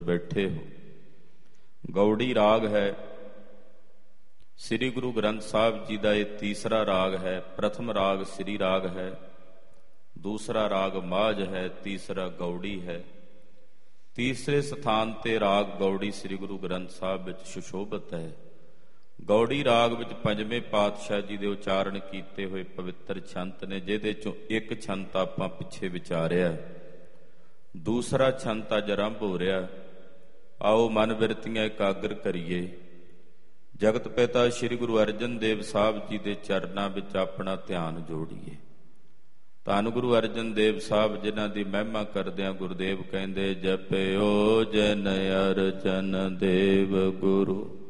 बैठे हो। गौड़ी राग है श्री गुरु ग्रंथ साहब जी का ये तीसरा राग है। प्रथम राग श्री राग है, दूसरा राग माझ है, तीसरा गौड़ी है। तीसरे स्थान ते राग गौड़ी श्री गुरु ग्रंथ साहब विच सुशोभित है। गौड़ी राग विच पंजवें पातशाह जी दे उचारण कीते हुए पवित्र छंत ने, जिहदे चों एक छंत आपां पिछे विचारिया, दूसरा छंत अज आरंभ हो रहा। आओ मन बिरतियां एकाग्र करिए। जगत पिता श्री गुरु अर्जन देव साहब जी के चरनां विच अपना ध्यान जोड़िए। धन गुरु अर्जन देव साहब जिन्हां दी महिमा करदिआं गुरुदेव कहंदे, जपिओ जन अर्जन देव गुरु